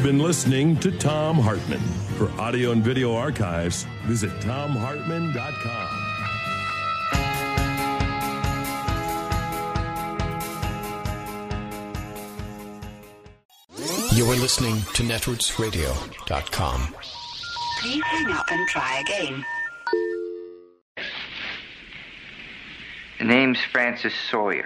You've been listening to Thom Hartmann. For audio and video archives, visit thomhartmann.com. You are listening to netrootsradio.com. Please hang up and try again. The name's Francis Sawyer.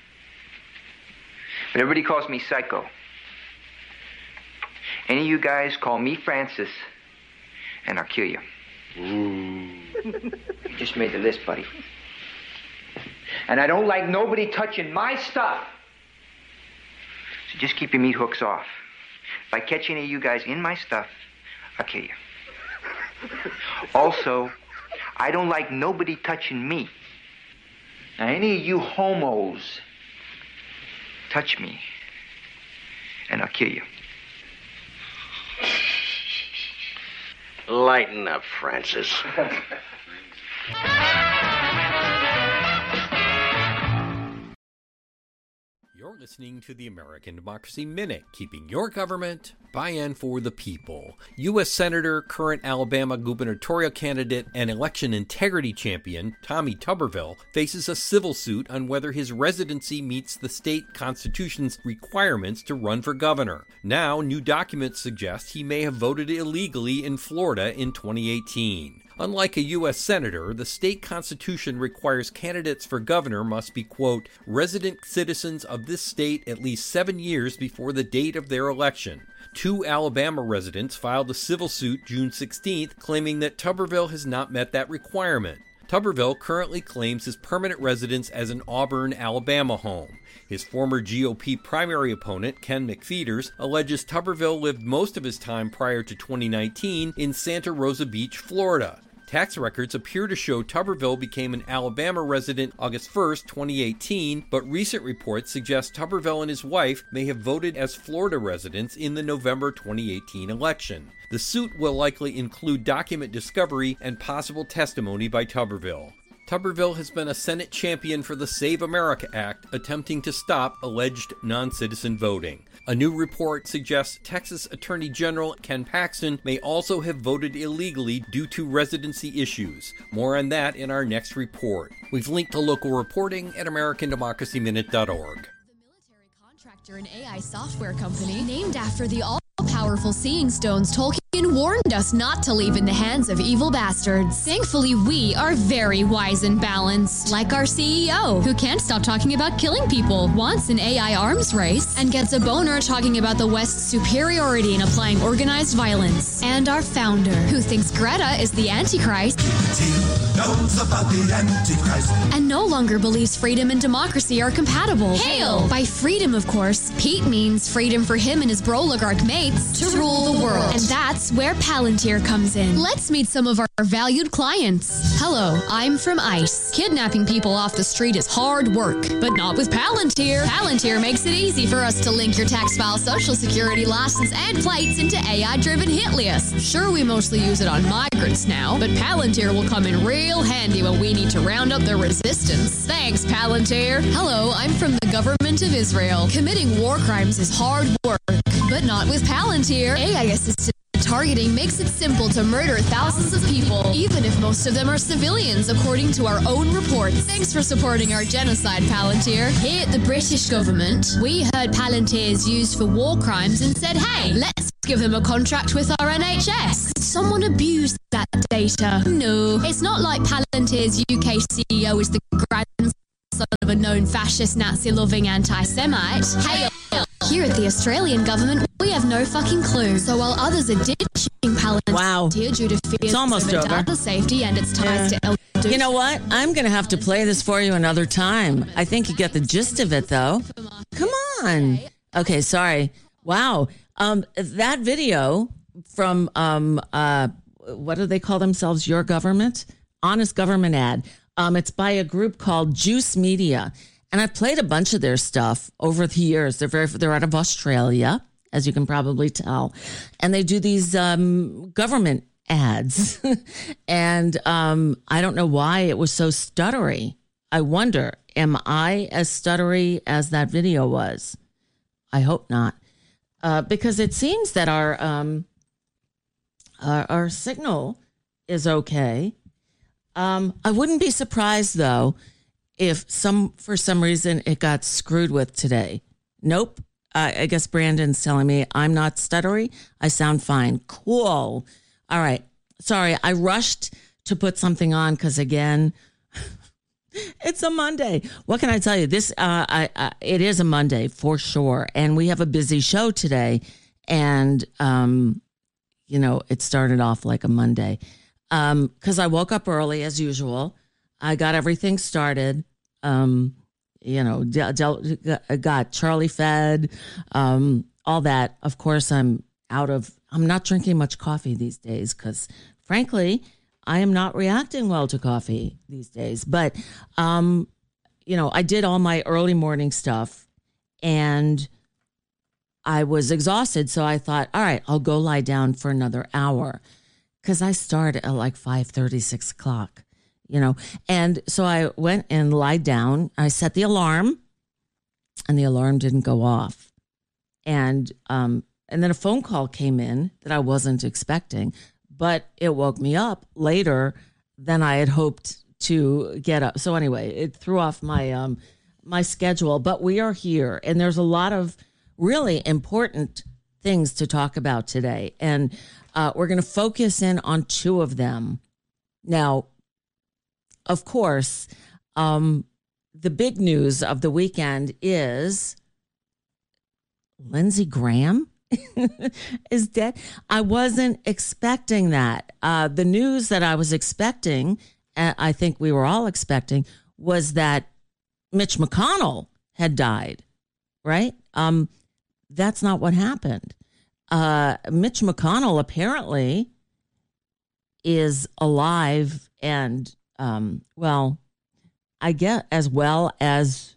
But everybody calls me Psycho. Any of you guys call me Francis, and I'll kill you. Ooh. You just made the list, buddy. And I don't like nobody touching my stuff. So just keep your meat hooks off. If I catch any of you guys in my stuff, I'll kill you. Also, I don't like nobody touching me. Now, any of you homos touch me, and I'll kill you. Lighten up, Francis. You're listening to the American Democracy Minute, keeping your government by and for the people. U.S. Senator, current Alabama gubernatorial candidate, and election integrity champion Tommy Tuberville faces a civil suit on whether his residency meets the state constitution's requirements to run for governor. Now, new documents suggest he may have voted illegally in Florida in 2018. Unlike a U.S. senator, the state constitution requires candidates for governor must be, quote, resident citizens of this state at least 7 years before the date of their election. 2 Alabama residents filed a civil suit June 16th claiming that Tuberville has not met that requirement. Tuberville currently claims his permanent residence as an Auburn, Alabama home. His former GOP primary opponent, Ken McPheeters, alleges Tuberville lived most of his time prior to 2019 in Santa Rosa Beach, Florida. Tax records appear to show Tuberville became an Alabama resident August 1st, 2018, but recent reports suggest Tuberville and his wife may have voted as Florida residents in the November 2018 election. The suit will likely include document discovery and possible testimony by Tuberville. Tuberville has been a Senate champion for the Save America Act, attempting to stop alleged non-citizen voting. A new report suggests Texas Attorney General Ken Paxton may also have voted illegally due to residency issues. More on that in our next report. We've linked to local reporting at AmericanDemocracyMinute.org. The military contractor and AI software company named after the all-powerful Seeing Stones, Tolkien warned us not to leave in the hands of evil bastards. Thankfully, we are very wise and balanced, like our CEO, who can't stop talking about killing people, wants an AI arms race, and gets a boner talking about the West's superiority in applying organized violence. And our founder, who thinks Greta is the Antichrist, knows about the Antichrist, and no longer believes freedom and democracy are compatible. Hail! By freedom, of course, Pete means freedom for him and his Broligarch mates to rule the world. And that's where Palantir comes in. Let's meet some of our valued clients. Hello, I'm from ICE. Kidnapping people off the street is hard work, but not with Palantir. Palantir makes it easy for us to link your tax file, social security, license, and plates into AI-driven hit lists. Sure, we mostly use it on migrants now, but Palantir will come in real handy when we need to round up the resistance. Thanks, Palantir. Hello, I'm from the government of Israel. Committing war crimes is hard work, but not with Palantir. AI-assisted targeting makes it simple to murder thousands of people, even if most of them are civilians, according to our own reports. Thanks for supporting our genocide, Palantir. Here at the British government, we heard Palantir is used for war crimes and said, hey, let's give them a contract with our NHS. Someone abused that data. No, it's not like Palantir's UK CEO is the grandson of a known fascist, Nazi-loving anti-Semite. Hey, here at the Australian government, we have no fucking clue. So while others are ditching Palantir due to fears of data safety and its ties to You know what? I'm going to have to play this for you another time. I think you get the gist of it, though. Come on. Okay, sorry. Wow. That video from, what do they call themselves? Your Government? Honest Government Ad. It's by a group called Juice Media. And I've played a bunch of their stuff over the years. They're out of Australia, as you can probably tell. And they do these government ads. And I don't know why it was so stuttery. I wonder, am I as stuttery as that video was? I hope not. because it seems that our signal is okay. I wouldn't be surprised, though, if for some reason it got screwed with today. Nope. I guess Brandon's telling me I'm not stuttery. I sound fine. Cool. All right. Sorry, I rushed to put something on because, again, it's a Monday. What can I tell you? This it is a Monday for sure, and we have a busy show today. And it started off like a Monday because I woke up early as usual. I got everything started. Got Charlie fed, all that. Of course, I'm not drinking much coffee these days because, frankly, I am not reacting well to coffee these days. But, I did all my early morning stuff and I was exhausted. So I thought, all right, I'll go lie down for another hour because I start at like 5:30, 6 o'clock. And so I went and lied down. I set the alarm and the alarm didn't go off. And then a phone call came in that I wasn't expecting, but it woke me up later than I had hoped to get up. So anyway, it threw off my my schedule, but we are here and there's a lot of really important things to talk about today. And we're going to focus in on two of them. Now, of course, the big news of the weekend is Lindsey Graham is dead. I wasn't expecting that. The news that I was expecting, I think we were all expecting, was that Mitch McConnell had died, right? That's not what happened. Mitch McConnell apparently is alive and I guess as well as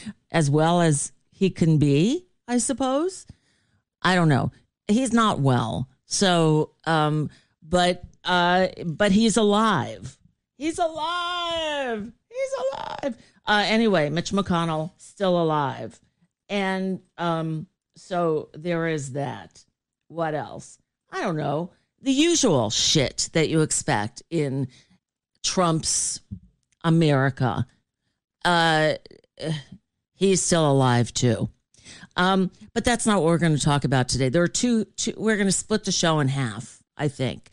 he can be, I suppose. I don't know. He's not well. So, but he's alive. He's alive. Anyway, Mitch McConnell still alive. And, so there is that. What else? I don't know. The usual shit that you expect in Trump's America. He's still alive too. But that's not what we're going to talk about today. There are two we're going to split the show in half, I think.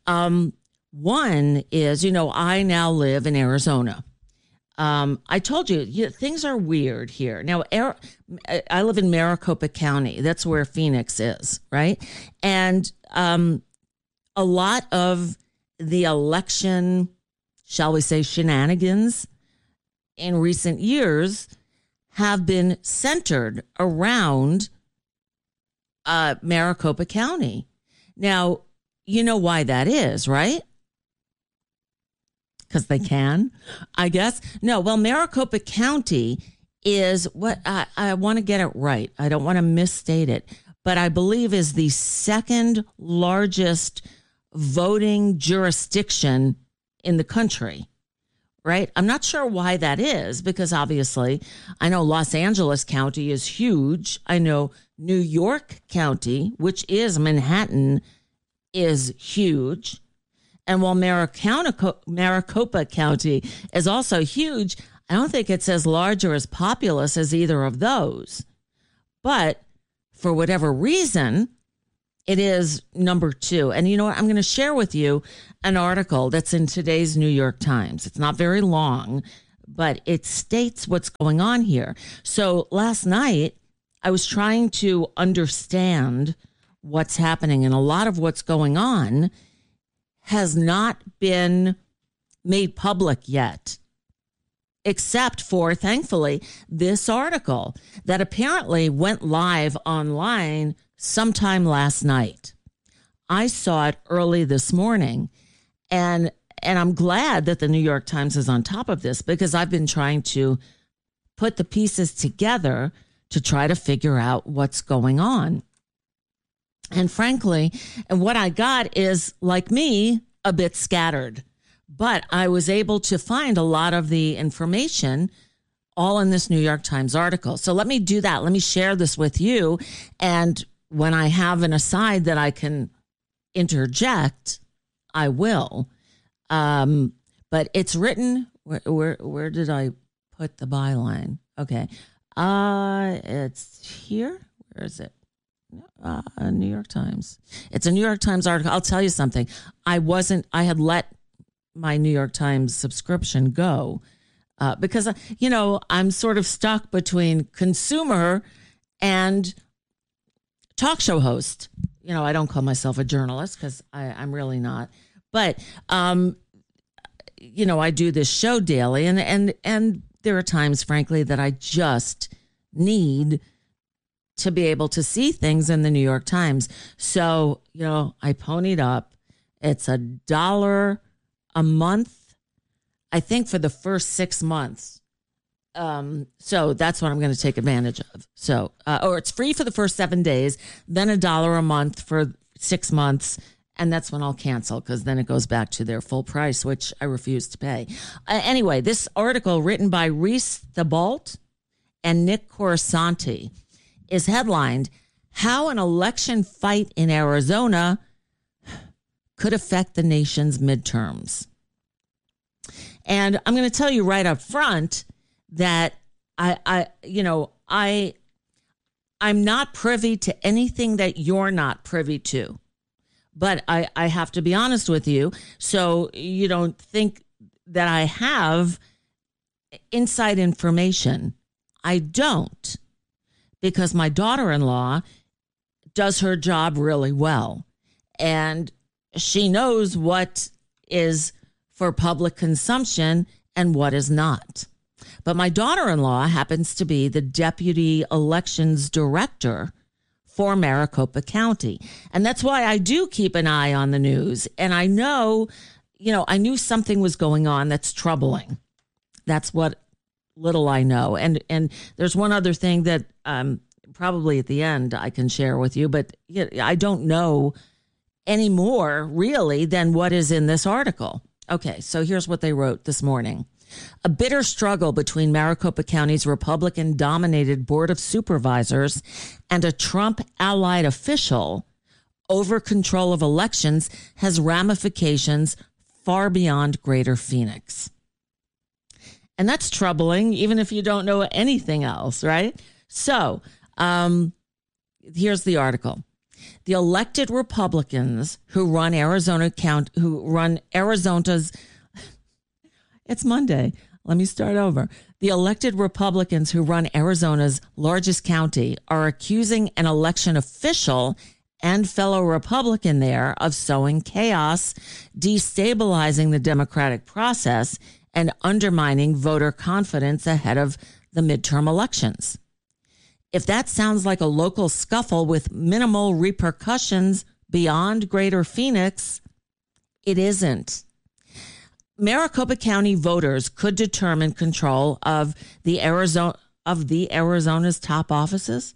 One is, I now live in Arizona. I told you, things are weird here. Now, I live in Maricopa County. That's where Phoenix is, right? And a lot of the election, shall we say, shenanigans in recent years have been centered around Maricopa County. Now, you know why that is, right? Because they can, I guess. No, well, Maricopa County is what I want to get it right. I don't want to misstate it, but I believe is the second largest voting jurisdiction in the country, right? I'm not sure why that is, because obviously I know Los Angeles County is huge. I know New York County, which is Manhattan, is huge. And while Maricopa County is also huge, I don't think it's as large or as populous as either of those. But for whatever reason, it is number two. And you know what? I'm going to share with you an article that's in today's New York Times. It's not very long, but it states what's going on here. So last night, I was trying to understand what's happening, and a lot of what's going on has not been made public yet, except for, thankfully, this article that apparently went live online sometime last night. I saw it early this morning, and I'm glad that the New York Times is on top of this, because I've been trying to put the pieces together to try to figure out what's going on. And frankly, and what I got is, like me, a bit scattered. But I was able to find a lot of the information all in this New York Times article. So let me do that. Let me share this with you. And when I have an aside that I can interject, I will. But it's written, where did I put the byline? Okay. It's here. Where is it? New York Times. It's a New York Times article. I'll tell you something. I had let my New York Times subscription go because, I'm sort of stuck between consumer and talk show host. I don't call myself a journalist because I'm really not. But, I do this show daily and there are times, frankly, that I just need to be able to see things in the New York Times. So, I ponied up. It's $1 a month, I think, for the first 6 months. So that's what I'm going to take advantage of. So, or it's free for the first 7 days, then $1 a month for 6 months. And that's when I'll cancel because then it goes back to their full price, which I refuse to pay. Anyway, this article written by Reese Thebault and Nick Corisanti is headlined, How an Election Fight in Arizona Could Affect the Nation's Midterms. And I'm going to tell you right up front that I'm not privy to anything that you're not privy to. But I have to be honest with you, so you don't think that I have inside information. I don't, because my daughter-in-law does her job really well. And she knows what is for public consumption and what is not. But my daughter-in-law happens to be the deputy elections director for Maricopa County. And that's why I do keep an eye on the news. And I know, I knew something was going on that's troubling. That's what little I know. And there's one other thing that probably at the end I can share with you, but I don't know any more really than what is in this article. Okay, so here's what they wrote this morning. A bitter struggle between Maricopa County's Republican-dominated Board of Supervisors and a Trump-allied official over control of elections has ramifications far beyond Greater Phoenix. And that's troubling, even if you don't know anything else, right? So here's the article. The elected Republicans who run Arizona's It's Monday. Let me start over. The elected Republicans who run Arizona's largest county are accusing an election official and fellow Republican there of sowing chaos, destabilizing the democratic process, and undermining voter confidence ahead of the midterm elections. If that sounds like a local scuffle with minimal repercussions beyond Greater Phoenix, it isn't. Maricopa County voters could determine control of Arizona's top offices,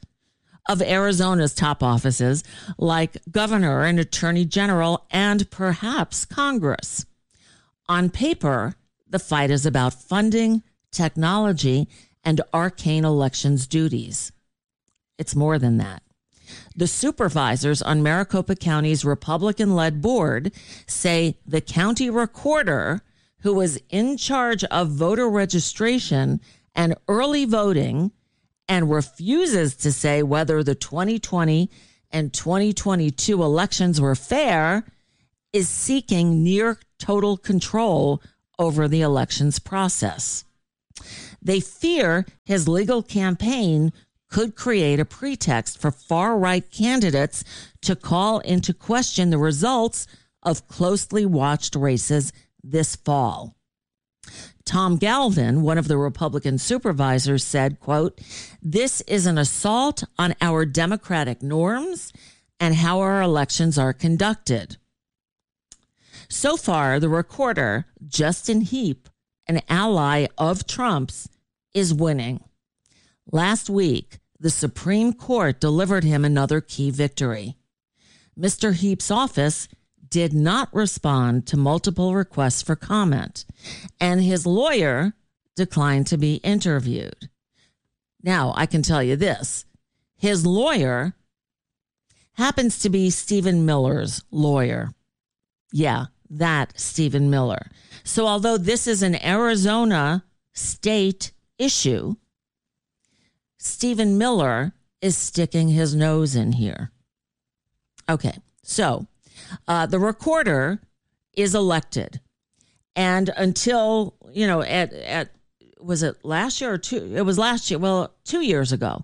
like governor and attorney general, and perhaps Congress. On paper, the fight is about funding, technology, and arcane elections duties. It's more than that. The supervisors on Maricopa County's Republican-led board say the county recorder, who was in charge of voter registration and early voting and refuses to say whether the 2020 and 2022 elections were fair, is seeking near total control over the elections process. They fear his legal campaign could create a pretext for far-right candidates to call into question the results of closely watched races this fall. Tom Galvin, one of the Republican supervisors, said, quote, "This is an assault on our democratic norms and how our elections are conducted." So far, the recorder, Justin Heap, an ally of Trump's, is winning. Last week, the Supreme Court delivered him another key victory. Mr. Heap's office did not respond to multiple requests for comment, and his lawyer declined to be interviewed. Now, I can tell you this. His lawyer happens to be Stephen Miller's lawyer. Yeah, that Stephen Miller. So although this is an Arizona state issue, Stephen Miller is sticking his nose in here. Okay, so the recorder is elected. And until, was it last year or two? It was last year. Well, 2 years ago.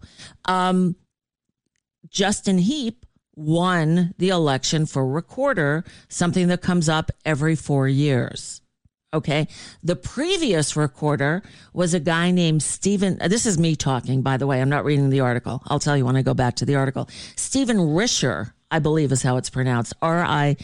Justin Heap won the election for recorder, something that comes up every 4 years. Okay. The previous recorder was a guy named Stephen. This is me talking, by the way. I'm not reading the article. I'll tell you when I go back to the article. Stephen Richer, I believe is how it's pronounced. Richer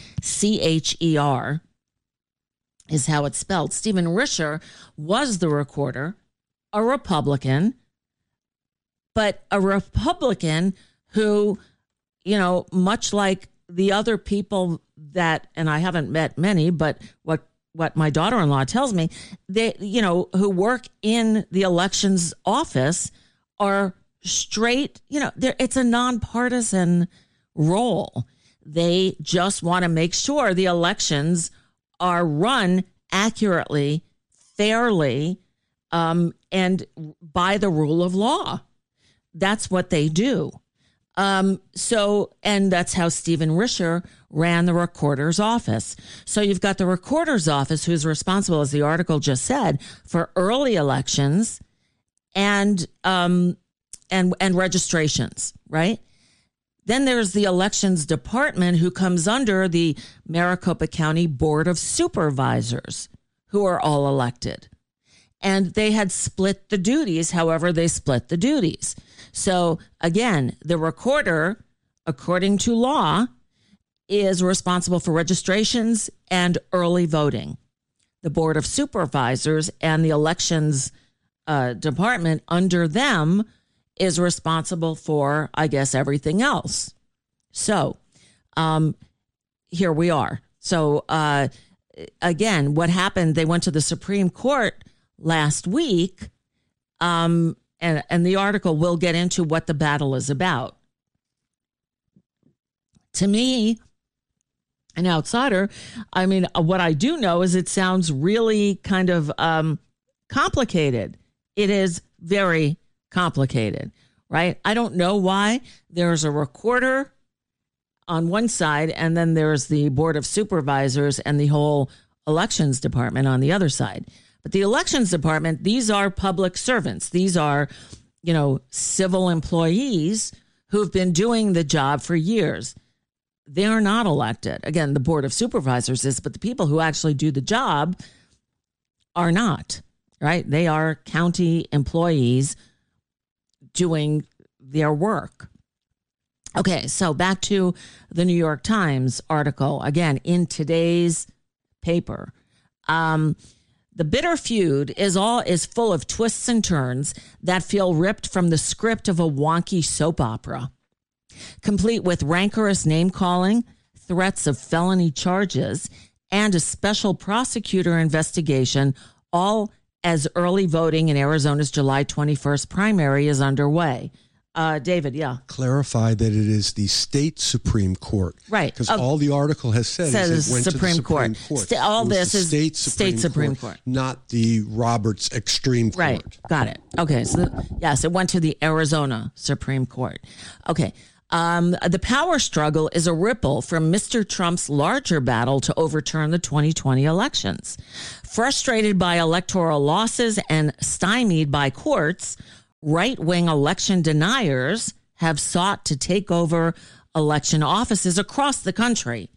is how it's spelled. Stephen Richer was the recorder, a Republican, but a Republican who, much like the other people that, and I haven't met many, but what my daughter-in-law tells me, they, who work in the elections office are straight, it's a nonpartisan role. They just want to make sure the elections are run accurately, fairly, and by the rule of law. That's what they do. And that's how Stephen Richer ran the recorder's office. So you've got the recorder's office, who's responsible, as the article just said, for early elections and registrations, right? Then there's the elections department, who comes under the Maricopa County Board of Supervisors, who are all elected. And they had split the duties, however they split the duties. So again, the recorder, according to law, is responsible for registrations and early voting. The Board of Supervisors and the elections department under them is responsible for, I guess, everything else. So here we are. So again, what happened, they went to the Supreme Court last week, and the article will get into what the battle is about. To me, an outsider, I mean, what I do know is it sounds really kind of complicated. It is very complicated, right? I don't know why there's a recorder on one side and then there's the Board of Supervisors and the whole elections department on the other side. But the elections department, these are public servants. These are, civil employees who've been doing the job for years. They are not elected. Again, the Board of Supervisors is, but the people who actually do the job are not, right? They are county employees doing their work. Okay, so back to the New York Times article, again, in today's paper. The bitter feud is full of twists and turns that feel ripped from the script of a wonky soap opera, complete with rancorous name-calling, threats of felony charges, and a special prosecutor investigation, all as early voting in Arizona's July 21st primary is underway. David, yeah. Clarify that it is the state Supreme Court. Right. Because all the article has said is it went Supreme to the Supreme Court. All this is state Supreme Court, not the Roberts Extreme Court. Right. Got it. Okay. So, yes, it went to the Arizona Supreme Court. Okay. The power struggle is a ripple from Mr. Trump's larger battle to overturn the 2020 elections. Frustrated by electoral losses and stymied by courts, right-wing election deniers have sought to take over election offices across the country.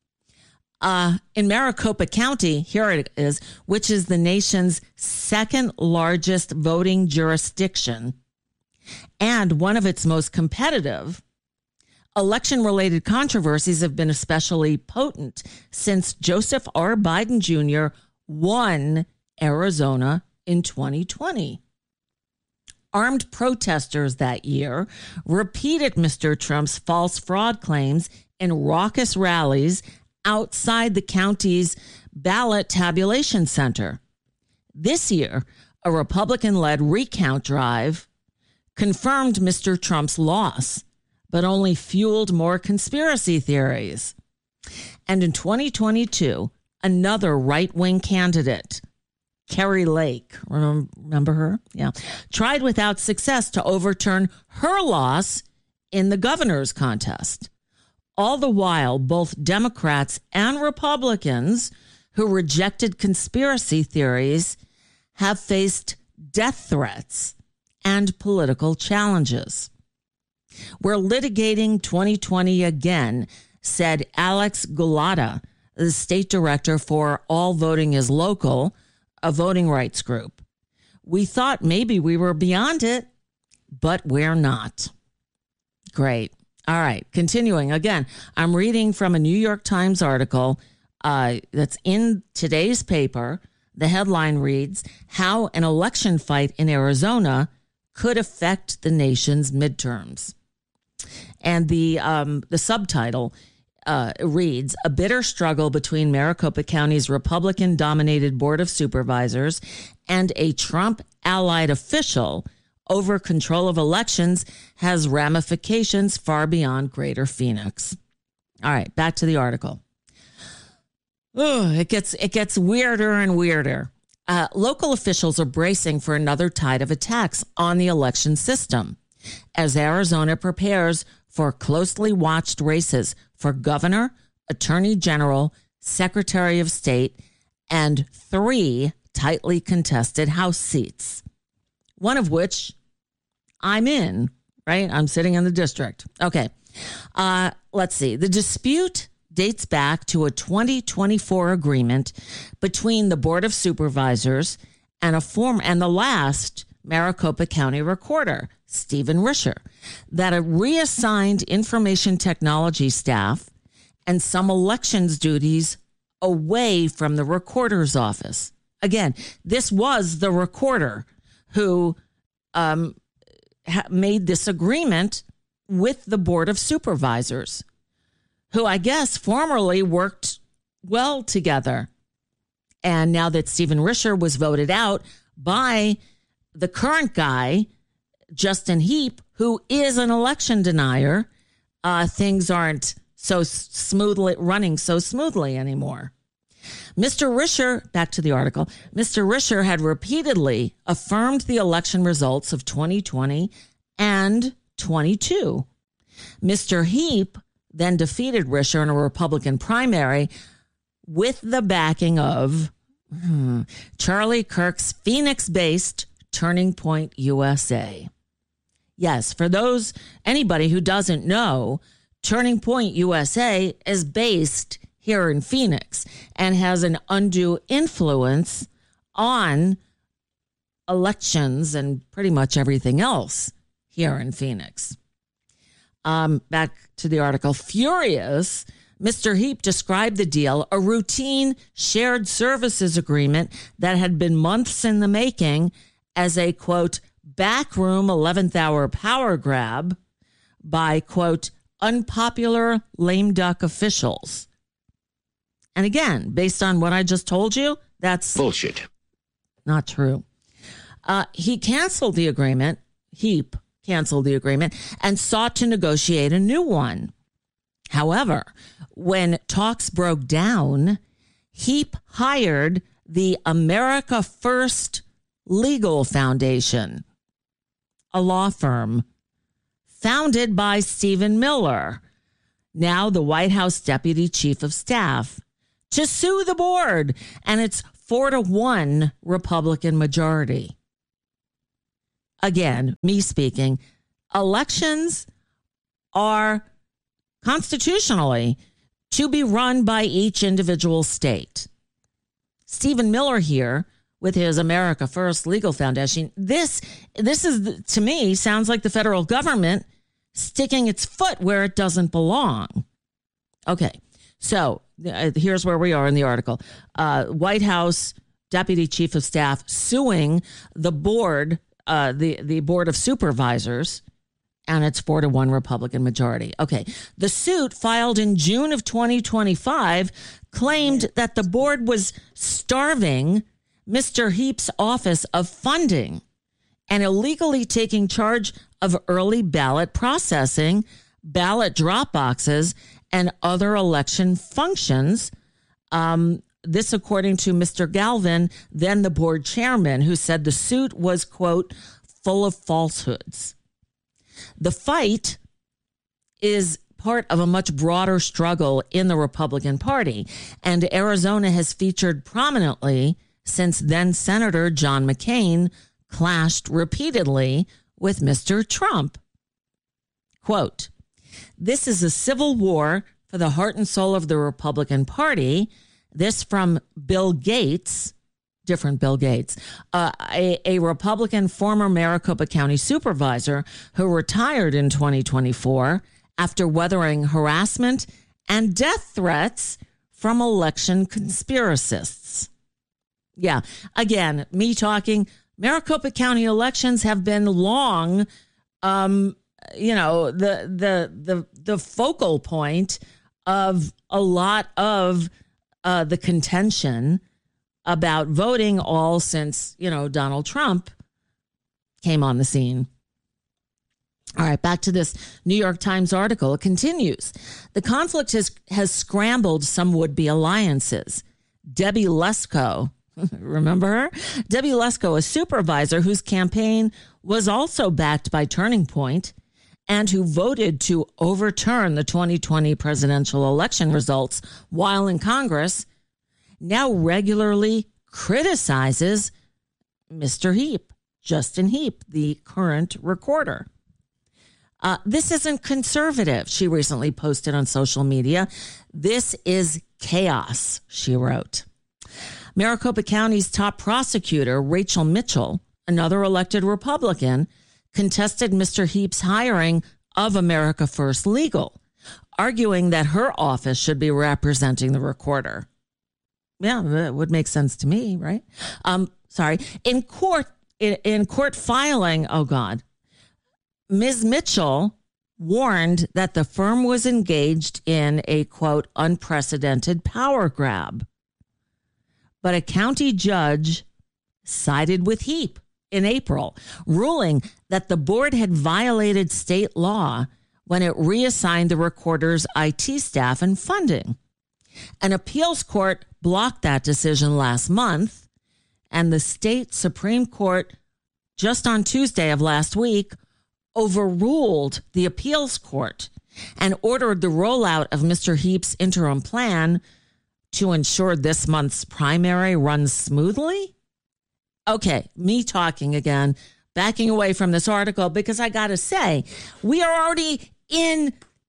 In Maricopa County, here it is, which is the nation's second largest voting jurisdiction and one of its most competitive, election-related controversies have been especially potent since Joseph R. Biden Jr. won Arizona in 2020. Armed protesters that year repeated Mr. Trump's false fraud claims in raucous rallies outside the county's ballot tabulation center. This year, a Republican-led recount drive confirmed Mr. Trump's loss, but only fueled more conspiracy theories. And in 2022, another right-wing candidate, Kari Lake, remember her? Yeah. Tried without success to overturn her loss in the governor's contest. All the while, both Democrats and Republicans who rejected conspiracy theories have faced death threats and political challenges. We're litigating 2020 again, said Alex Gulata, the state director for All Voting is Local, a voting rights group. We thought maybe we were beyond it, but we're not. Great. All right. Continuing. Again, I'm reading from a New York Times article that's in today's paper. The headline reads, How an Election Fight in Arizona Could Affect the Nation's Midterms. And the subtitle reads, A bitter struggle between Maricopa County's Republican-dominated Board of Supervisors and a Trump-allied official over control of elections has ramifications far beyond Greater Phoenix. All right, back to the article. It gets weirder and weirder. Local officials are bracing for another tide of attacks on the election system as Arizona prepares for closely watched races for governor, attorney general, secretary of state, and 3 tightly contested House seats, one of which I'm in, right? I'm sitting in the district. Okay. Let's see. The dispute dates back to a 2024 agreement between the Board of Supervisors and the last Maricopa County recorder, Stephen Risher, that reassigned information technology staff and some elections duties away from the recorder's office. Again, this was the recorder who made this agreement with the Board of Supervisors, who I guess formerly worked well together. And now that Stephen Risher was voted out by the current guy, Justin Heap, who is an election denier, things aren't running so smoothly anymore. Mr. Risher, back to the article, Mr. Risher had repeatedly affirmed the election results of 2020 and 22. Mr. Heap then defeated Risher in a Republican primary with the backing of Charlie Kirk's Phoenix-based Turning Point USA. Yes, for anybody who doesn't know, Turning Point USA is based here in Phoenix and has an undue influence on elections and pretty much everything else here in Phoenix. Back to the article. Furious, Mr. Heap described the deal, a routine shared services agreement that had been months in the making, as a, quote, backroom 11th hour power grab by, quote, unpopular lame duck officials. And again, based on what I just told you, that's bullshit. Not true. He canceled the agreement. Heap canceled the agreement and sought to negotiate a new one. However, when talks broke down, Heap hired the America First Legal Foundation, a law firm founded by Stephen Miller, now the White House Deputy Chief of Staff, to sue the board and its 4-1 Republican majority. Again, me speaking, elections are constitutionally to be run by each individual state. Stephen Miller here with his America First Legal Foundation, this is, to me, sounds like the federal government sticking its foot where it doesn't belong. Okay, so here's where we are in the article. White House Deputy Chief of Staff suing the board, the Board of Supervisors, and its 4-1 Republican majority. Okay, the suit filed in June of 2025 claimed that the board was starving Mr. Heap's office of funding and illegally taking charge of early ballot processing ballot drop boxes, and other election functions. This according to Mr. Galvin, then the board chairman, who said the suit was, quote, full of falsehoods. The fight is part of a much broader struggle in the Republican Party, and Arizona has featured prominently since then Senator John McCain clashed repeatedly with Mr. Trump. Quote, "This is a civil war for the heart and soul of the Republican Party." This from Bill Gates, different Bill Gates, a Republican former Maricopa County supervisor who retired in 2024 after weathering harassment and death threats from election conspiracists. Yeah, again, me talking, Maricopa County elections have been long, the focal point of a lot of the contention about voting, all since, Donald Trump came on the scene. All right, back to this New York Times article. It continues. The conflict has scrambled some would-be alliances. Debbie Lesko, remember her? Debbie Lesko, a supervisor whose campaign was also backed by Turning Point and who voted to overturn the 2020 presidential election results while in Congress, now regularly criticizes Mr. Heap, Justin Heap, the current recorder. This isn't conservative, she recently posted on social media. This is chaos, she wrote. Maricopa County's top prosecutor, Rachel Mitchell, another elected Republican, contested Mr. Heap's hiring of America First Legal, arguing that her office should be representing the recorder. Yeah, that would make sense to me, right? In court filing, oh God, Ms. Mitchell warned that the firm was engaged in a, quote, unprecedented power grab. But a county judge sided with Heap in April, ruling that the board had violated state law when it reassigned the recorder's IT staff and funding. An appeals court blocked that decision last month, and the state Supreme Court, just on Tuesday of last week, overruled the appeals court and ordered the rollout of Mr. Heap's interim plan to ensure this month's primary runs smoothly. Okay, me talking again, backing away from this article, because I got to say, we are already in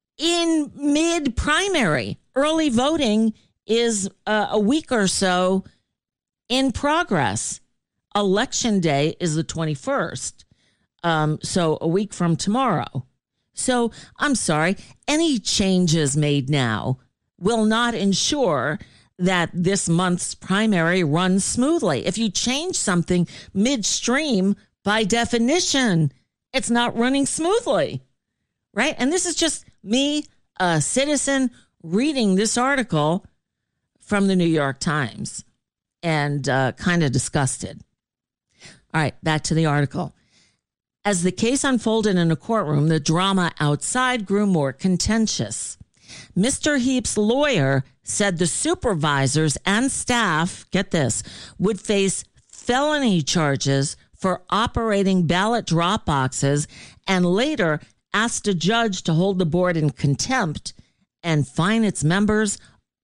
mid-primary. Early voting is a week or so in progress. Election day is the 21st, so a week from tomorrow. So I'm sorry, any changes made now will not ensure that this month's primary runs smoothly. If you change something midstream, by definition, it's not running smoothly, right? And this is just me, a citizen, reading this article from the New York Times and kind of disgusted. All right, back to the article. As the case unfolded in a courtroom, the drama outside grew more contentious. Mr. Heap's lawyer said the supervisors and staff, get this, would face felony charges for operating ballot drop boxes, and later asked a judge to hold the board in contempt and fine its members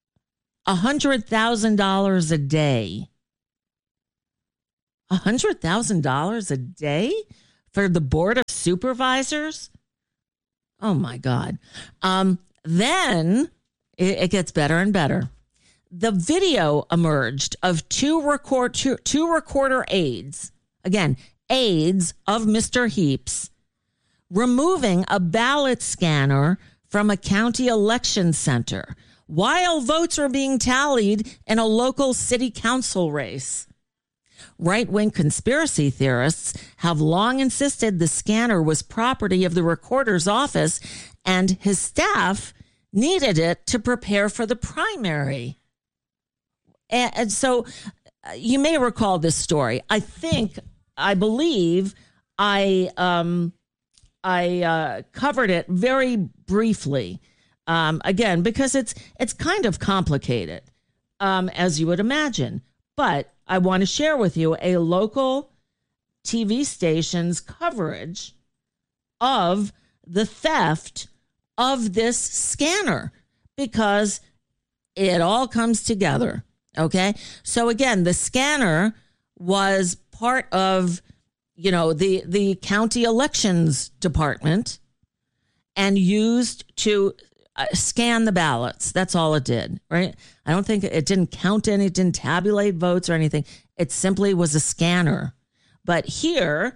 $100,000 a day. $100,000 a day for the board of supervisors? Oh my God. Then it gets better and better. The video emerged of two recorder aides, again, aides of Mr. Heap's, removing a ballot scanner from a county election center while votes were being tallied in a local city council race. Right-wing conspiracy theorists have long insisted the scanner was property of the recorder's office and his staff needed it to prepare for the primary. And so you may recall this story. I believe I I covered it very briefly, again, because it's kind of complicated, as you would imagine. But I want to share with you a local TV station's coverage of the theft of this scanner, because it all comes together. Okay. So again, the scanner was part of, the county elections department and used to scan the ballots. That's all it did, right? I don't think it didn't count any, it didn't tabulate votes or anything. It simply was a scanner. But here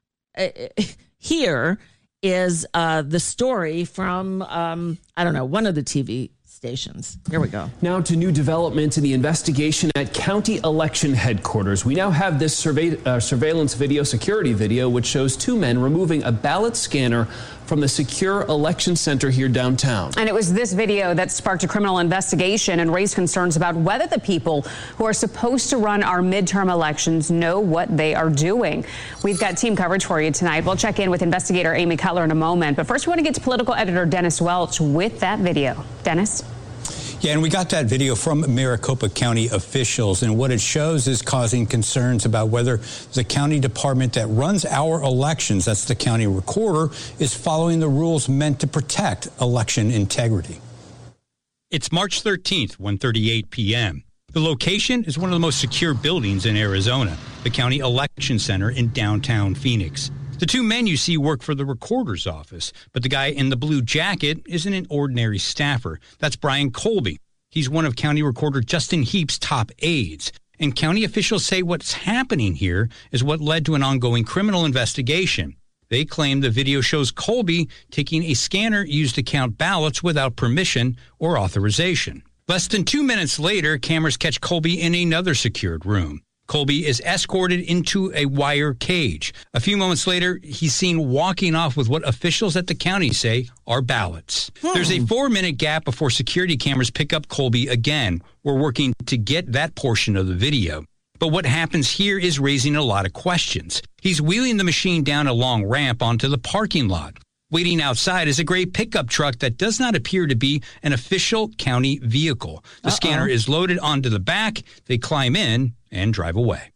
is the story from, one of the TV stations. Here we go. Now to new developments in the investigation at county election headquarters. We now have this surveillance video, security video, which shows two men removing a ballot scanner from the secure election center here downtown. And it was this video that sparked a criminal investigation and raised concerns about whether the people who are supposed to run our midterm elections know what they are doing. We've got team coverage for you tonight. We'll check in with investigator Amy Cutler in a moment. But first, we want to get to political editor Dennis Welch with that video. Dennis? Yeah, and we got that video from Maricopa County officials, and what it shows is causing concerns about whether the county department that runs our elections, that's the county recorder, is following the rules meant to protect election integrity. It's March 13th, 1:38 p.m. The location is one of the most secure buildings in Arizona, the County Election Center in downtown Phoenix. The two men you see work for the recorder's office, but the guy in the blue jacket isn't an ordinary staffer. That's Brian Colby. He's one of County Recorder Justin Heap's top aides. And county officials say what's happening here is what led to an ongoing criminal investigation. They claim the video shows Colby taking a scanner used to count ballots without permission or authorization. Less than 2 minutes later, cameras catch Colby in another secured room. Colby is escorted into a wire cage. A few moments later, he's seen walking off with what officials at the county say are ballots. There's a 4-minute gap before security cameras pick up Colby again. We're working to get that portion of the video. But what happens here is raising a lot of questions. He's wheeling the machine down a long ramp onto the parking lot. Waiting outside is a gray pickup truck that does not appear to be an official county vehicle. The scanner is loaded onto the back. They climb in and drive away.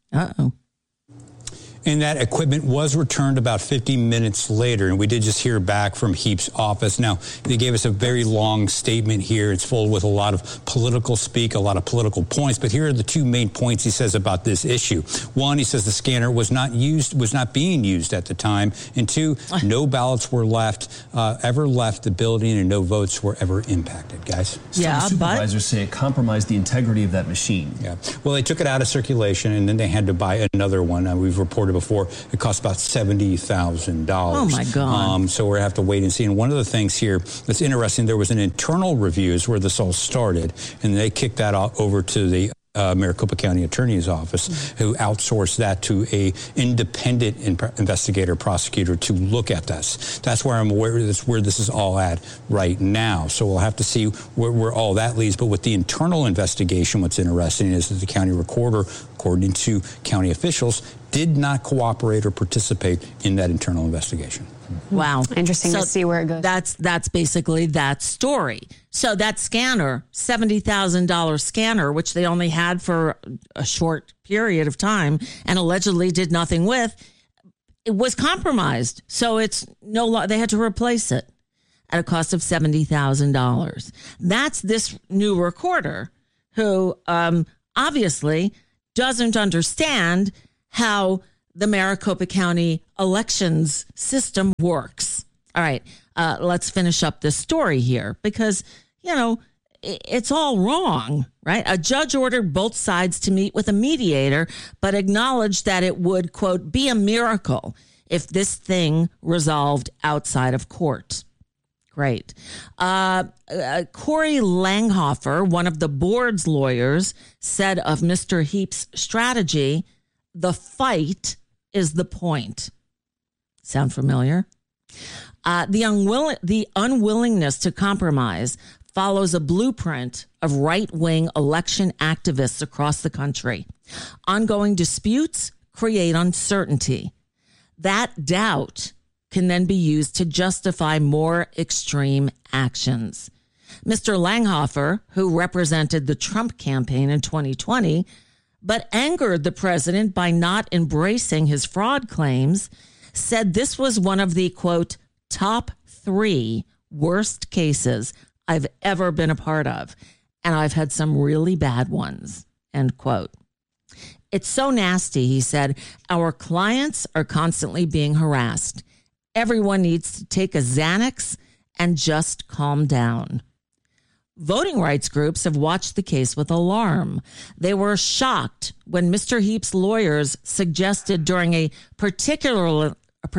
And that equipment was returned about 50 minutes later, and we did just hear back from Heap's office. Now, they gave us a very long statement here. It's full with a lot of political speak, a lot of political points, but here are the two main points he says about this issue. One, he says the scanner was not being used at the time, and two, no ballots were ever left the building, and no votes were ever impacted, guys. Yeah, the supervisors say it compromised the integrity of that machine. Yeah, well, they took it out of circulation, and then they had to buy another one. We've reported before, it cost about $70,000. Oh, my God. So we're going to have to wait and see. And one of the things here that's interesting, there was an internal review is where this all started, and they kicked that over to the Maricopa County Attorney's Office, who outsourced that to a independent investigator prosecutor to look at this. That's where I'm aware that's where this is all at right now. So we'll have to see where all that leads. But with the internal investigation, what's interesting is that the county recorder, according to county officials, did not cooperate or participate in that internal investigation. Wow. Interesting to see where it goes. That's basically that story. So that scanner, $70,000 scanner, which they only had for a short period of time and allegedly did nothing with, it was compromised. So it's they had to replace it at a cost of $70,000. That's this new recorder who obviously doesn't understand how the Maricopa County elections system works. All right, let's finish up this story here because, it's all wrong, right? A judge ordered both sides to meet with a mediator, but acknowledged that it would, quote, be a miracle if this thing resolved outside of court. Great. Corey Langhofer, one of the board's lawyers, said of Mr. Heap's strategy, the fight is the point. Sound familiar? The unwillingness to compromise follows a blueprint of right-wing election activists across the country. Ongoing disputes create uncertainty. That doubt can then be used to justify more extreme actions. Mr. Langhofer, who represented the Trump campaign in 2020, but angered the president by not embracing his fraud claims, said this was one of the, quote, top 3 worst cases I've ever been a part of. And I've had some really bad ones, end quote. It's so nasty, he said. Our clients are constantly being harassed. Everyone needs to take a Xanax and just calm down. Voting rights groups have watched the case with alarm. They were shocked when Mr. Heap's lawyers suggested during a particularly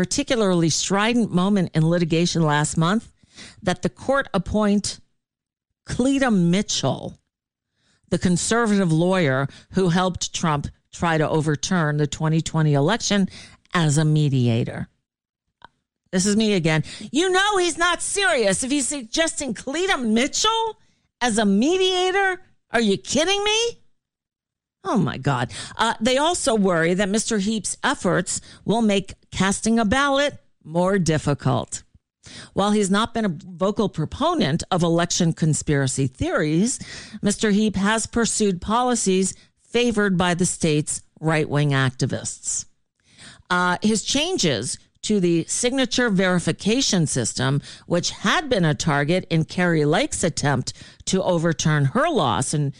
strident moment in litigation last month that the court appoint Cleta Mitchell, the conservative lawyer who helped Trump try to overturn the 2020 election, as a mediator. This is me again. You know he's not serious if he's suggesting Cleta Mitchell as a mediator. Are you kidding me? Oh, my God. They also worry that Mr. Heap's efforts will make casting a ballot more difficult. While he's not been a vocal proponent of election conspiracy theories, Mr. Heap has pursued policies favored by the state's right-wing activists. His changes to the signature verification system, which had been a target in Kari Lake's attempt to overturn her loss in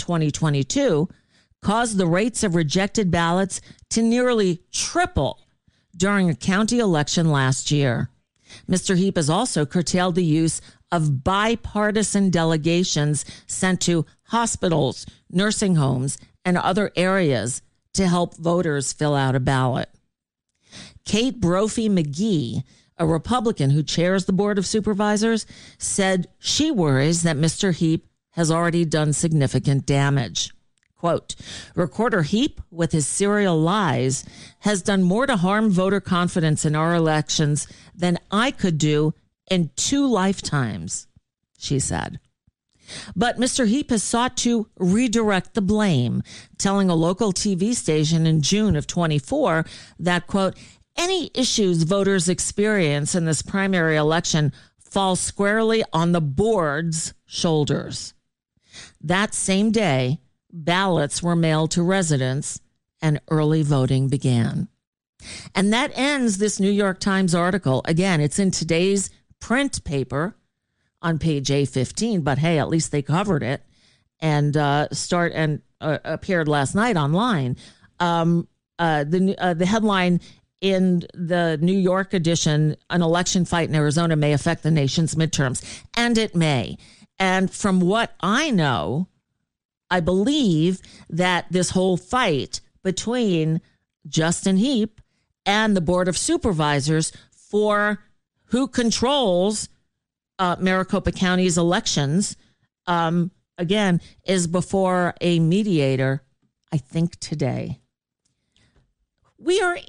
2022, caused the rates of rejected ballots to nearly triple during a county election last year. Mr. Heap has also curtailed the use of bipartisan delegations sent to hospitals, nursing homes, and other areas to help voters fill out a ballot. Kate Brophy McGee, a Republican who chairs the Board of Supervisors, said she worries that Mr. Heap has already done significant damage. Quote, Recorder Heap, with his serial lies, has done more to harm voter confidence in our elections than I could do in 2 lifetimes, she said. But Mr. Heap has sought to redirect the blame, telling a local TV station in June of 24 that, quote, any issues voters experience in this primary election fall squarely on the board's shoulders. That same day, ballots were mailed to residents and early voting began. And that ends this New York Times article. Again, it's in today's print paper on page A15, but hey, at least they covered it and appeared last night online. The headline in the New York edition, an election fight in Arizona may affect the nation's midterms, and it may. And from what I know, I believe that this whole fight between Justin Heap and the Board of Supervisors for who controls Maricopa County's elections, again, is before a mediator, I think today. We are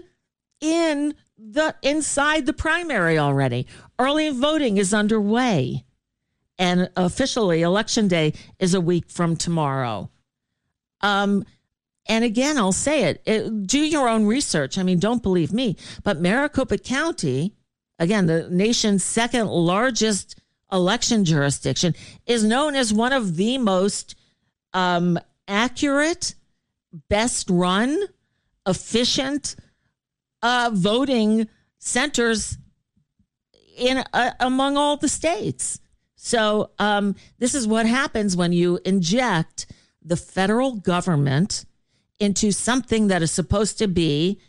inside the primary already. Early voting is underway. And officially, Election Day is a week from tomorrow. And again, I'll say it, do your own research. I mean, don't believe me. But Maricopa County, again, the nation's second largest election jurisdiction, is known as one of the most accurate, best run, efficient voting centers in among all the states. So this is what happens when you inject the federal government into something that is supposed to be,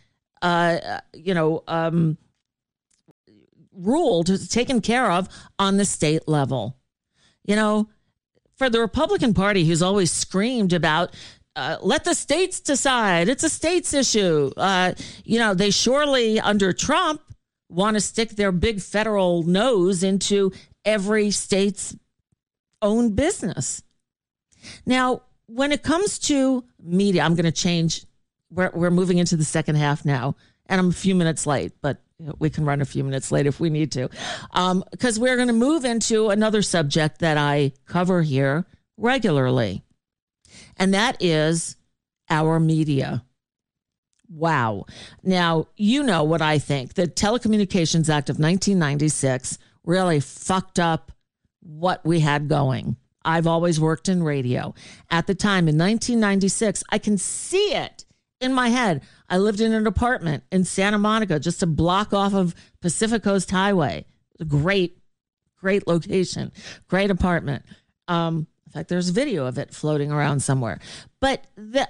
ruled, taken care of on the state level. You know, for the Republican Party, who's always screamed about, let the states decide. It's a states issue. They surely, under Trump, want to stick their big federal nose into every state's own business. Now, when it comes to media, I'm going to change. We're moving into the second half now, and I'm a few minutes late, but we can run a few minutes late if we need to, because we're going to move into another subject that I cover here regularly, and that is our media. Wow. Now, you know what I think. The Telecommunications Act of 1996 really fucked up what we had going. I've always worked in radio. At the time, in 1996, I can see it in my head. I lived in an apartment in Santa Monica, just a block off of Pacific Coast Highway. A great location, great apartment. In fact, there's a video of it floating around somewhere. But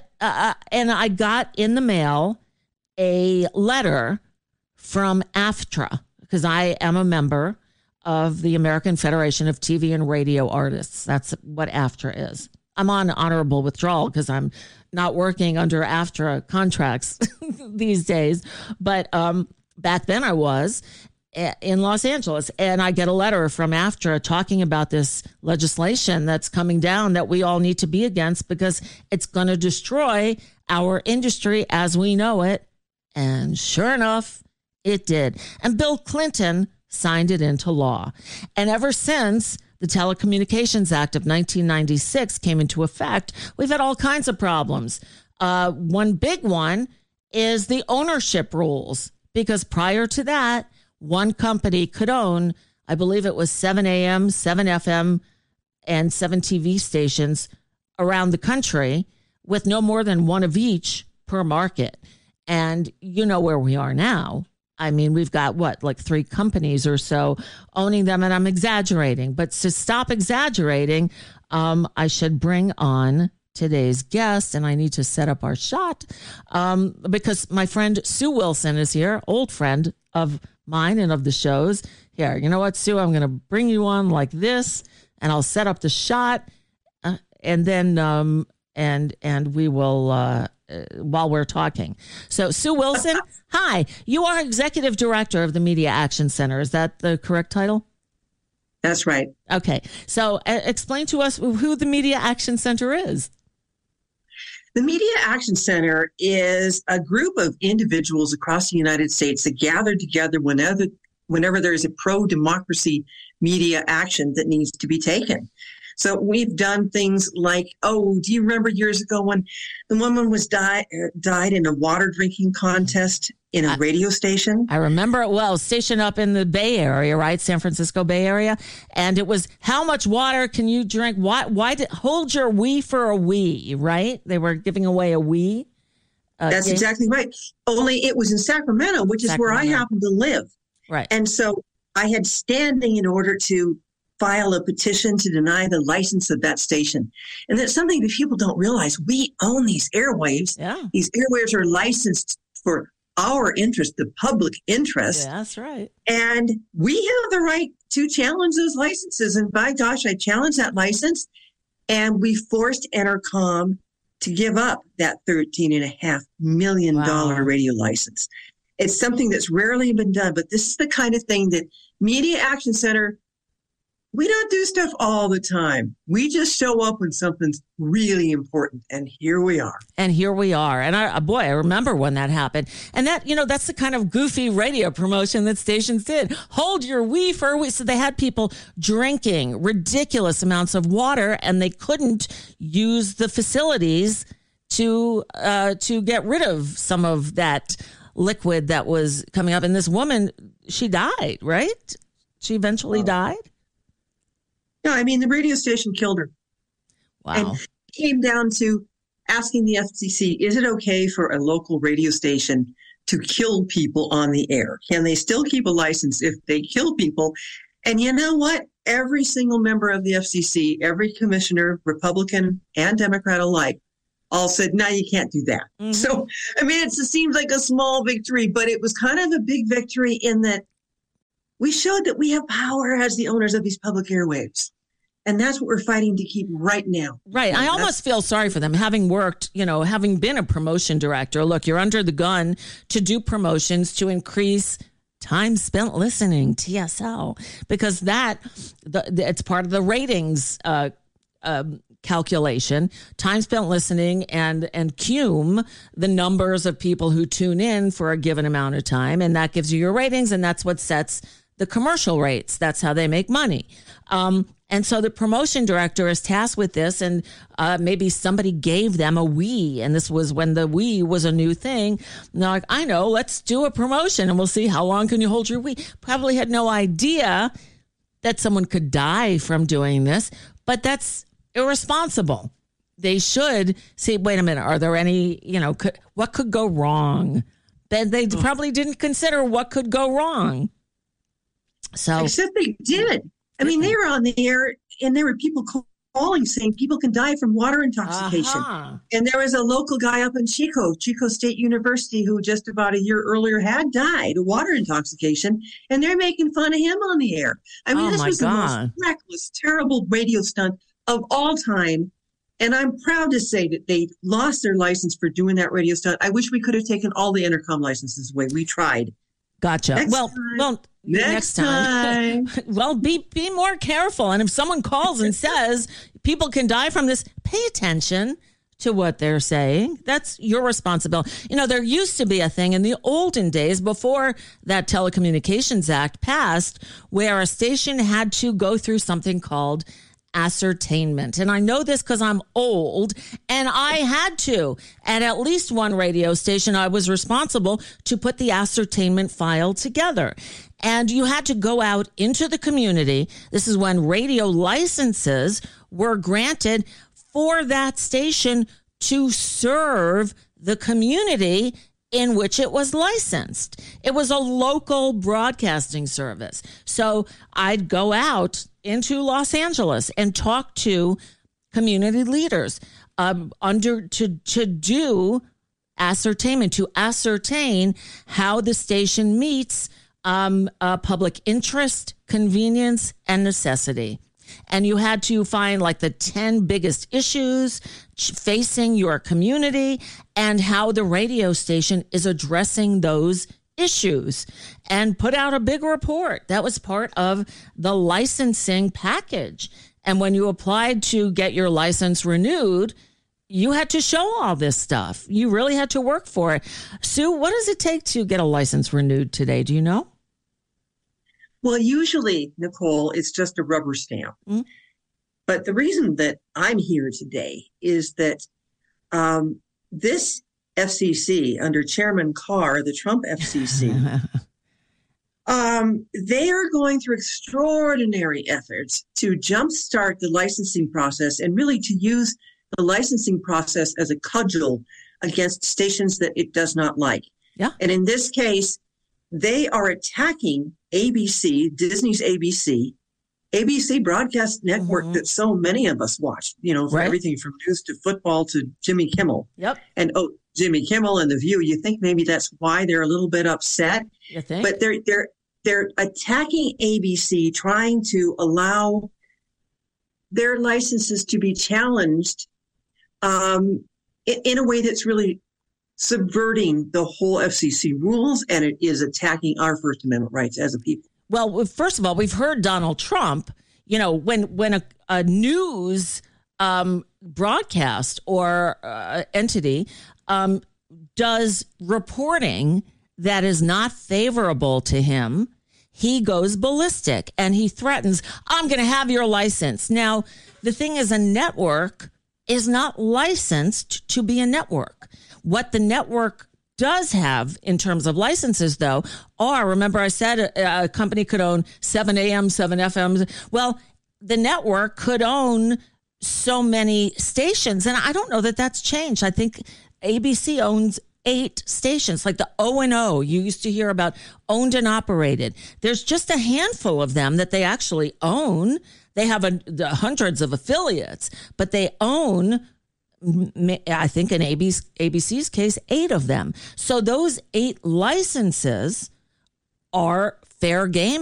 and I got in the mail a letter from AFTRA, because I am a member of the American Federation of TV and Radio Artists. That's what AFTRA is. I'm on honorable withdrawal because I'm not working under AFTRA contracts these days. But back then I was in Los Angeles, and I get a letter from AFTRA talking about this legislation that's coming down that we all need to be against because it's going to destroy our industry as we know it. And sure enough, it did. And Bill Clinton signed it into law. And ever since the Telecommunications Act of 1996 came into effect, we've had all kinds of problems. One big one is the ownership rules, because prior to that, one company could own, I believe it was 7 AM, 7 FM, and 7 TV stations around the country with no more than one of each per market. And you know where we are now. I mean, we've got like 3 companies or so owning them, and I'm exaggerating. But to stop exaggerating, I should bring on today's guest, and I need to set up our shot because my friend Sue Wilson is here, old friend of mine and of the show's. Here, you know what, Sue? I'm going to bring you on like this, and I'll set up the shot, and then and we will. While we're talking. So Sue Wilson, hi, you are executive director of the Media Action Center. Is that the correct title? That's right. Okay. So explain to us who the Media Action Center is. The Media Action Center is a group of individuals across the United States that gather together whenever there is a pro-democracy media action that needs to be taken. So we've done things like, do you remember years ago when the woman was died in a water drinking contest in a radio station? I remember it well. Station up in the Bay Area, right? San Francisco Bay Area. And it was, how much water can you drink? Why did hold your wee for a wee, right? They were giving away a wee. That's exactly right. Only it was in Sacramento, which is where I happen to live. Right. And so I had standing in order to file a petition to deny the license of that station. And that's something that people don't realize. We own these airwaves. Yeah. These airwaves are licensed for our interest, the public interest. Yeah, that's right. And we have the right to challenge those licenses. And by gosh, I challenged that license, and we forced Entercom to give up that $13.5 million radio license. It's something that's rarely been done, but this is the kind of thing that Media Action Center, we don't do stuff all the time. We just show up when something's really important. And here we are. And I remember when that happened. And that, that's the kind of goofy radio promotion that stations did. Hold your wee for a wee. So they had people drinking ridiculous amounts of water, and they couldn't use the facilities to get rid of some of that liquid that was coming up. And this woman, she died, right? She eventually died. No, I mean, the radio station killed her. Wow. And it came down to asking the FCC, is it okay for a local radio station to kill people on the air? Can they still keep a license if they kill people? And you know what? Every single member of the FCC, every commissioner, Republican and Democrat alike, all said, no, you can't do that. Mm-hmm. So, I mean, it seems like a small victory, but it was kind of a big victory in that we showed that we have power as the owners of these public airwaves. And that's what we're fighting to keep right now. Right. I almost feel sorry for them, having worked, having been a promotion director. Look, you're under the gun to do promotions to increase time spent listening, TSL, because it's part of the ratings calculation, time spent listening, and cum, the numbers of people who tune in for a given amount of time. And that gives you your ratings, and that's what sets the commercial rates. That's how they make money. And so the promotion director is tasked with this, and maybe somebody gave them a Wii, and this was when the Wii was a new thing. And they're like, I know, let's do a promotion, and we'll see how long can you hold your Wii. Probably had no idea that someone could die from doing this, but that's irresponsible. They should see, wait a minute, are there any, what could go wrong? They probably didn't consider what could go wrong. So except they did. I mean, they were on the air, and there were people calling saying people can die from water intoxication. And there was a local guy up in Chico State University, who just about a year earlier had died of water intoxication, and they're making fun of him on the air. I mean, this was the most reckless, terrible radio stunt of all time. And I'm proud to say that they lost their license for doing that radio stunt. I wish we could have taken all the intercom licenses away. We tried. Gotcha. Next time. Well, be more careful. And if someone calls and says people can die from this, pay attention to what they're saying. That's your responsibility. There used to be a thing in the olden days before that Telecommunications Act passed where a station had to go through something called ascertainment. And I know this because I'm old, and I had to. At least one radio station, I was responsible to put the ascertainment file together. And you had to go out into the community. This is when radio licenses were granted for that station to serve the community in which it was licensed. It was a local broadcasting service. So I'd go out into Los Angeles and talk to community leaders to do ascertainment, to ascertain how the station meets public interest, convenience, and necessity. And you had to find like the 10 biggest issues facing your community and how the radio station is addressing those issues, and put out a big report. That was part of the licensing package. And when you applied to get your license renewed, you had to show all this stuff. You really had to work for it. Sue, what does it take to get a license renewed today? Do you know? Well, usually, Nicole, it's just a rubber stamp. Mm-hmm. But the reason that I'm here today is that this FCC, under Chairman Carr, the Trump FCC, they are going through extraordinary efforts to jumpstart the licensing process and really to use the licensing process as a cudgel against stations that it does not like. Yeah. And in this case, they are attacking ABC, Disney's ABC Broadcast Network that so many of us watch, for everything from news to football to Jimmy Kimmel. Yep. And Jimmy Kimmel and The View. You think maybe that's why they're a little bit upset? You think? But they're attacking ABC, trying to allow their licenses to be challenged in a way that's really subverting the whole FCC rules, and it is attacking our First Amendment rights as a people. Well, first of all, we've heard Donald Trump, when a news broadcast or entity does reporting that is not favorable to him, he goes ballistic and he threatens, I'm going to have your license. Now, the thing is, a network is not licensed to be a network. What the network does have in terms of licenses, though, remember I said a company could own 7 AM, 7 FM. Well, the network could own so many stations, and I don't know that that's changed. I think ABC owns 8 stations, like the O&O you used to hear about, owned and operated. There's just a handful of them that they actually own. They have hundreds of affiliates, but they own, I think in ABC's case, 8 of them. So those 8 licenses are fair game